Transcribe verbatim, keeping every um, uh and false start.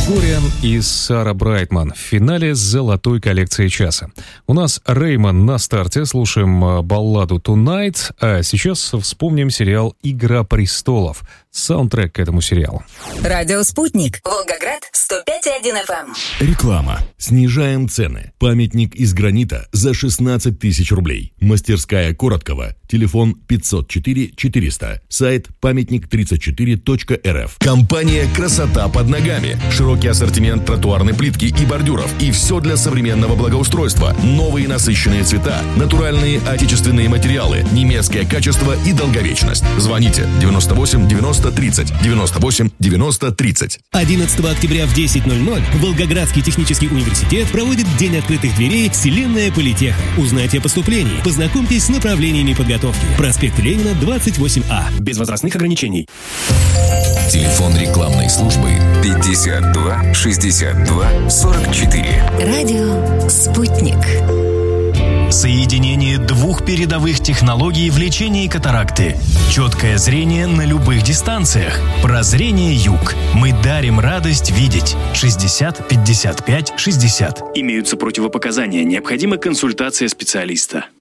Григориан и Сара Брайтман в финале золотой коллекции часа. У нас Реймон на старте, слушаем балладу «Tonight», а сейчас вспомним сериал «Игра престолов», саундтрек к этому сериалу. Радио «Спутник», Волгоград, сто пять и один эф эм. Реклама. Снижаем цены. Памятник из гранита за шестнадцать тысяч рублей. Мастерская Короткова. Телефон пятьсот четыре четыреста. Сайт памятник тридцать четыре точка эр эф. Компания «Красота под ногами». Широкий ассортимент тротуарной плитки и бордюров. И все для современного благоустройства. Новые насыщенные цвета, натуральные отечественные материалы, немецкое качество и долговечность. Звоните девяносто восемь девяносто тридцать девяносто восемь девяносто тридцать. одиннадцатого октября в десять ноль ноль Волгоградский технический университет проводит День открытых дверей «Вселенная Политеха». Узнайте о поступлении, познакомьтесь с направлениями подготовки. Проспект Ленина, двадцать восемь А. Без возрастных ограничений. Телефон рекламной службы пятьдесят два шестьдесят два сорок четыре. Радио «Спутник». Соединение двух передовых технологий в лечении катаракты. Четкое зрение на любых дистанциях. Прозрение Юг. Мы дарим радость видеть. шестьдесят пятьдесят пять шестьдесят. Имеются противопоказания. Необходима консультация специалиста.